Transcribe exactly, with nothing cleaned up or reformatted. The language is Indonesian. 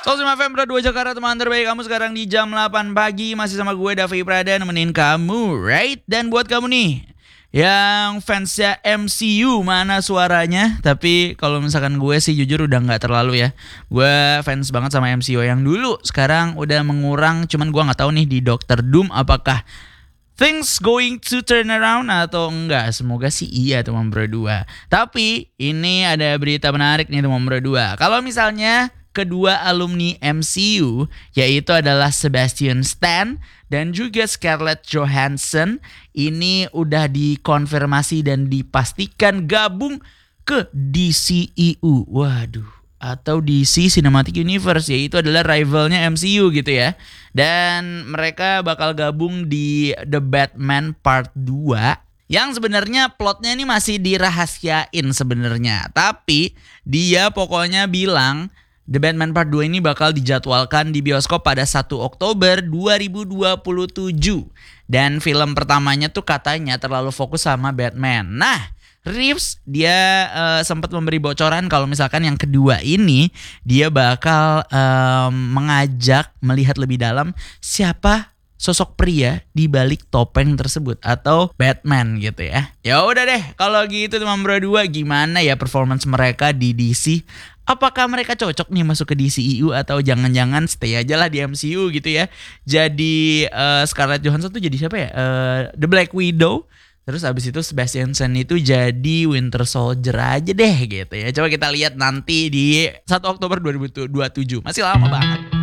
Soalnya F M Pro dua Jakarta, teman terbaik kamu sekarang di jam delapan pagi. Masih sama gue Davi Prada nemenin kamu, right? Dan buat kamu nih yang fansnya M C U, mana suaranya? Tapi kalau misalkan gue sih jujur udah gak terlalu ya. Gue fans banget sama M C U yang dulu. Sekarang udah mengurang, cuman gue gak tahu nih di Doctor Doom apakah things going to turn around atau enggak. Semoga sih iya teman bro dua. Tapi ini ada berita menarik nih teman bro dua. Kalau misalnya kedua alumni M C U, yaitu adalah Sebastian Stan dan juga Scarlett Johansson, ini udah dikonfirmasi dan dipastikan gabung ke D C E U. Waduh, atau D C Cinematic Universe, yaitu adalah rivalnya M C U gitu ya. Dan mereka bakal gabung di The Batman Part dua. Yang sebenarnya plotnya ini masih dirahasiain sebenarnya. Tapi dia pokoknya bilang The Batman Part dua ini bakal dijadwalkan di bioskop pada satu Oktober dua ribu dua puluh tujuh. Dan film pertamanya tuh katanya terlalu fokus sama Batman. Nah, Reeves dia uh, sempat memberi bocoran kalau misalkan yang kedua ini dia bakal uh, mengajak melihat lebih dalam siapa sosok pria di balik topeng tersebut atau Batman gitu ya. Ya udah deh, kalau gitu teman bro dua, gimana ya performance mereka di D C? Apakah mereka cocok nih masuk ke D C E U atau jangan-jangan stay aja lah di M C U gitu ya? Jadi uh, Scarlett Johansson tuh jadi siapa ya? Uh, The Black Widow. Terus abis itu Sebastian Stan itu jadi Winter Soldier aja deh gitu ya. Coba kita lihat nanti di satu Oktober dua ribu dua puluh tujuh. Masih lama banget.